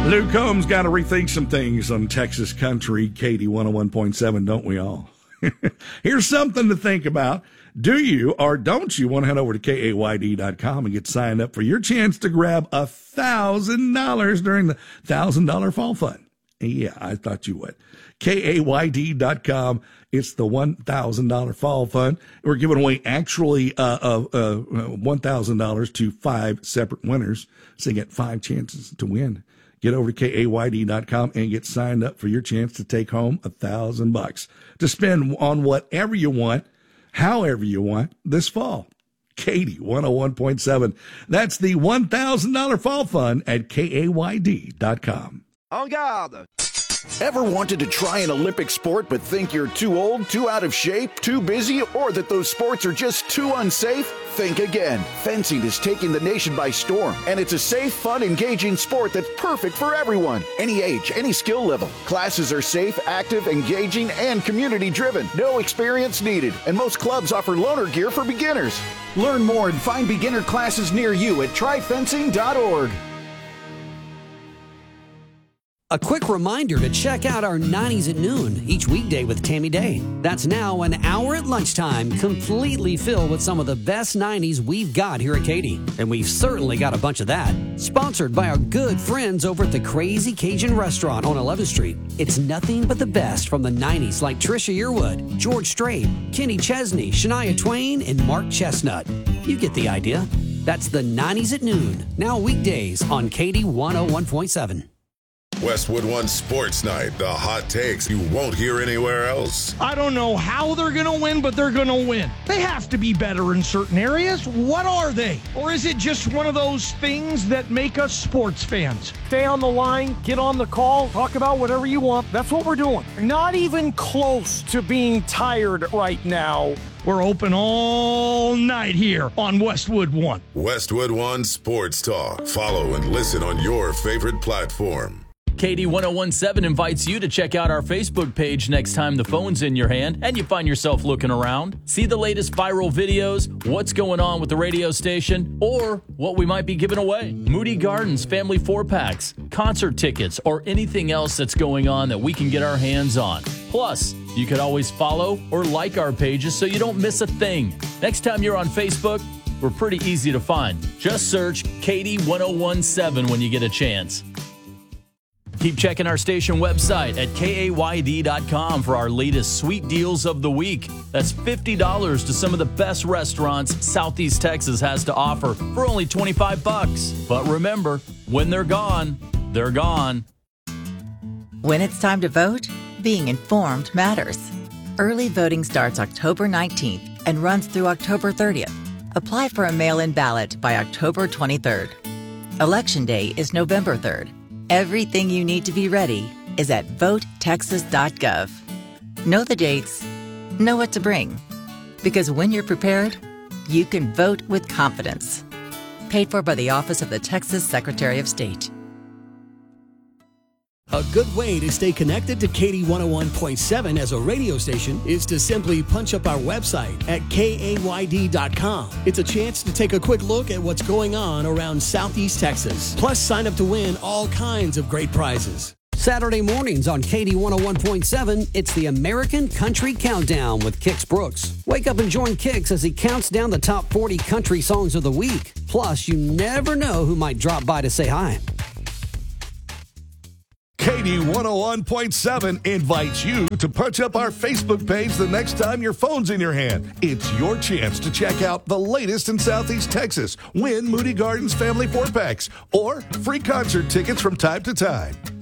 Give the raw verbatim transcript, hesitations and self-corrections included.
Luke Combs got to rethink some things on Texas country, Katie one oh one point seven, don't we all? Here's something to think about. Do you or don't you want to head over to K A Y D dot com and get signed up for your chance to grab one thousand dollars during the one thousand dollars Fall Fund? Yeah, I thought you would. K A Y D dot com. It's the one thousand dollars Fall Fund. We're giving away actually uh, uh, uh, one thousand dollars to five separate winners. So you get five chances to win. Get over to K A Y D dot com and get signed up for your chance to take home a thousand bucks to spend on whatever you want, however you want this fall. Katie one oh one point seven. That's the one thousand dollars Fall Fund at K A Y D dot com. En garde! Ever wanted to try an Olympic sport but think you're too old, too out of shape, too busy, or that those sports are just too unsafe? Think again. Fencing is taking the nation by storm, and it's a safe, fun, engaging sport that's perfect for everyone. Any age, any skill level. Classes are safe, active, engaging, and community-driven. No experience needed, and most clubs offer loaner gear for beginners. Learn more and find beginner classes near you at try fencing dot org. A quick reminder to check out our nineties at noon each weekday with Tammy Day. That's now an hour at lunchtime, completely filled with some of the best nineties we've got here at Katy. And we've certainly got a bunch of that. Sponsored by our good friends over at the Crazy Cajun Restaurant on eleventh street. It's nothing but the best from the nineties like Trisha Yearwood, George Strait, Kenny Chesney, Shania Twain, and Mark Chestnut. You get the idea. That's the nineties at noon, now weekdays on Katy one oh one point seven. Westwood One Sports Night, the hot takes you won't hear anywhere else. I don't know how they're going to win, but they're going to win. They have to be better in certain areas. What are they? Or is it just one of those things that make us sports fans? Stay on the line, get on the call, talk about whatever you want. That's what we're doing. Not even close to being tired right now. We're open all night here on Westwood One. Westwood One Sports Talk. Follow and listen on your favorite platform. Katy one oh one seven invites you to check out our Facebook page next time the phone's in your hand and you find yourself looking around. See the latest viral videos, what's going on with the radio station, or what we might be giving away. Moody Gardens family four-packs, concert tickets, or anything else that's going on that we can get our hands on. Plus, you could always follow or like our pages so you don't miss a thing. Next time you're on Facebook, we're pretty easy to find. Just search Katy one oh one seven when you get a chance. Keep checking our station website at K A Y D dot com for our latest sweet deals of the week. That's fifty dollars to some of the best restaurants Southeast Texas has to offer for only twenty-five bucks. But remember, when they're gone, they're gone. When it's time to vote, being informed matters. Early voting starts October nineteenth and runs through October thirtieth. Apply for a mail-in ballot by October twenty-third. Election Day is November third. Everything you need to be ready is at vote texas dot gov. Know the dates, know what to bring. Because when you're prepared, you can vote with confidence. Paid for by the Office of the Texas Secretary of State. A good way to stay connected to Katy one oh one point seven as a radio station is to simply punch up our website at K A Y D dot com. It's a chance to take a quick look at what's going on around Southeast Texas. Plus, sign up to win all kinds of great prizes. Saturday mornings on Katy one oh one point seven, it's the American Country Countdown with Kix Brooks. Wake up and join Kix as he counts down the top forty country songs of the week. Plus, you never know who might drop by to say hi. Katy one oh one point seven invites you to punch up our Facebook page the next time your phone's in your hand. It's your chance to check out the latest in Southeast Texas, win Moody Gardens family four-packs, or free concert tickets from time to time.